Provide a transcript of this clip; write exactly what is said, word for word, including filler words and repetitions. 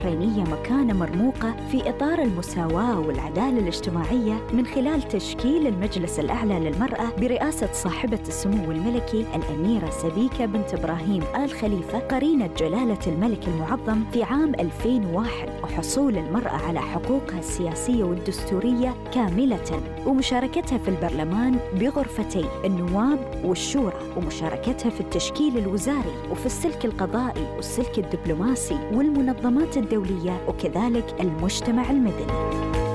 البحرينية مكانة مرموقة في إطار المساواة والعدالة الاجتماعية من خلال تشكيل المجلس الأعلى للمرأة برئاسة صاحبة السمو الملكي الأميرة سبيكة بنت إبراهيم آل خليفة قرينة جلالة الملك المعظم في عام ألفين وواحد، وحصول المرأة على حقوقها السياسية والدستورية كاملة، ومشاركتها في البرلمان بغرفتي النواب والشورى، ومشاركتها في التشكيل الوزاري وفي السلك القضائي والسلك الدبلوماسي والمنظمات الدولية وكذلك المجتمع المدني.